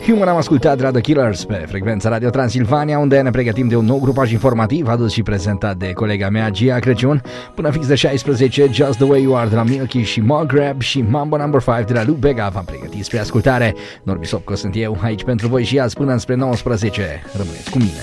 Human am ascultat de la The Killers pe frecvența Radio Transilvania, unde ne pregătim de un nou grupaj informativ adus și prezentat de colega mea Gia Crăciun. Până fix de 16, Just the Way You Are de la Milky și Grab și Mambo No. 5 de la Luke Bega v-am pregătit spre ascultare. Norbi Sopco sunt eu aici pentru voi și azi până înspre 19. Rămâneți cu mine.